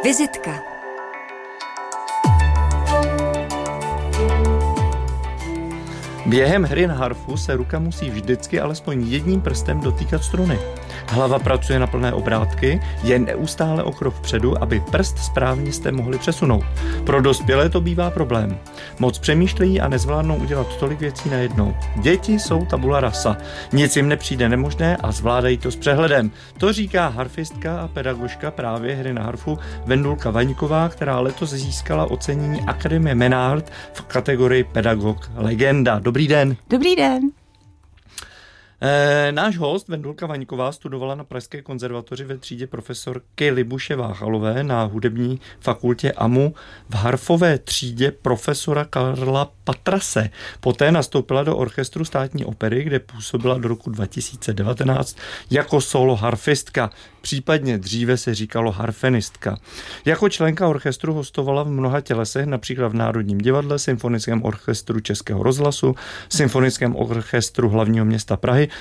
Vizitka. Během hry na harfu se ruka musí vždycky alespoň jedním prstem dotýkat struny. Hlava pracuje na plné obrátky, je neustále o krok vpředu, aby prst správně jste mohli přesunout. Pro dospělé to bývá problém. Moc přemýšlejí a nezvládnou udělat tolik věcí najednou. Děti jsou tabula rasa. Nic jim nepřijde nemožné a zvládají to s přehledem. To říká harfistka a pedagožka právě hry na harfu Vendulka Vaňková, která letos získala ocenění Akademie Menard v kategorii Pedagog Legenda. Dobrý den. Dobrý den. Náš host Vendulka Vaňková studovala na Pražské konzervatoři ve třídě profesorky Libuše Váchalové na hudební fakultě AMU v harfové třídě profesora Karla Patrase. Poté nastoupila do orchestru Státní opery, kde působila do roku 2019 jako solo harfistka. Případně dříve se říkalo harfenistka. Jako členka orchestru hostovala v mnoha tělesech, například v Národním divadle, Symfonickém orchestru Českého rozhlasu, Symfonickém orchestru hlavního města Prahy